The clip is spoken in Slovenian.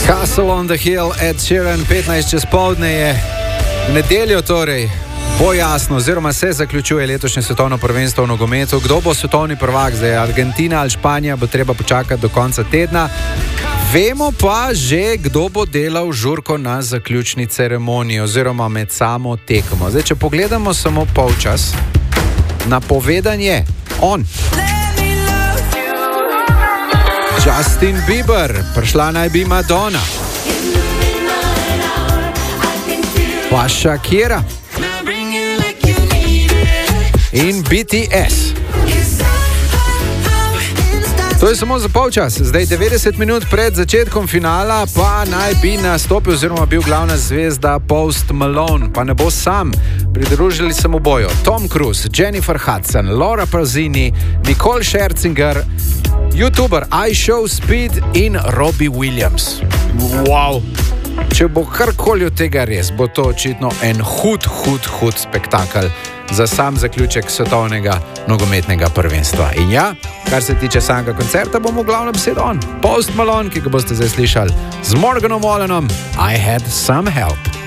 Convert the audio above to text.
Castle on the Hill, Ed Sheeran, 15 čez poldne je nedeljo, torej bo jasno, oziroma se zaključuje letošnje svetovno prvenstvo v nogometu. Kdo bo svetovni prvak, zdaj Argentina ali Španija, bo treba počakati do konca tedna. Vemo pa že, kdo bo delal žurko na zaključni ceremoniji oziroma med samo tekmo. Zdaj, če pogledamo samo polčas, napovedan je on. Justin Bieber, prišla naj bi Madonna. Pa Shakira. In BTS. To je samo za polčas. Zdaj 90 minut pred začetkom finala pa naj bi nastopil oziroma bil glavna zvezda Post Malone. Pa ne bo sam. Pridružili se mu bojo Tom Cruise, Jennifer Hudson, Laura Pausini, Nicole Scherzinger, YouTuber iShowSpeed in Robbie Williams. Wow! Če bo karkoli od tega res, bo to očitno en hud spektakel za sam zaključek svetovnega nogometnega prvenstva. In ja, kar se tiče samega koncerta, bomo glavno besedo on. Post Malone, ki ga boste zdaj slišali z Morganom Wallenom, I Had Some Help.